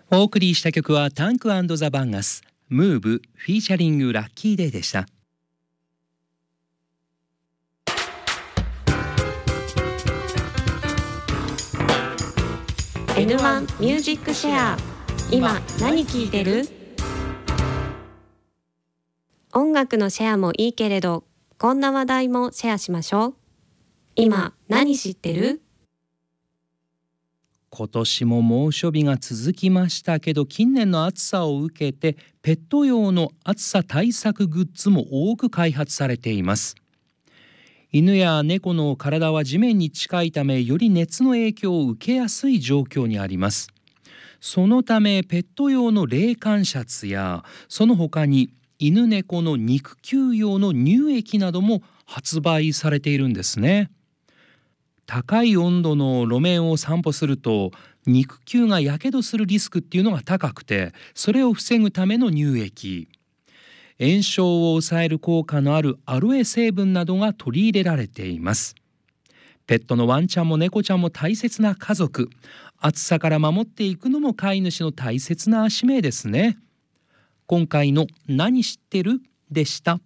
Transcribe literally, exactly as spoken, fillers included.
お送りした曲はタンク&ザ・バンガスムーブフィーチャリングラッキーデーでした。 エヌワン ミュージックシェア、今何聴いてる？音楽のシェアもいいけれど、こんな話題もシェアしましょう。今何知ってる？ 今年も猛暑日が続きましたけど、近年の暑さを受けてペット用の暑さ対策グッズも多く開発されています。犬や猫の体は地面に近いため、より熱の影響を受けやすい状況にあります。そのためペット用の冷感シャツや、その他に犬猫の肉球用の乳液なども発売されているんですね。高い温度の路面を散歩すると肉球がやけどするリスクっていうのが高くて、それを防ぐための乳液、炎症を抑える効果のあるアロエ成分などが取り入れられています。ペットのワンちゃんも猫ちゃんも大切な家族、暑さから守っていくのも飼い主の大切な使命ですね。今回の何知ってるでした。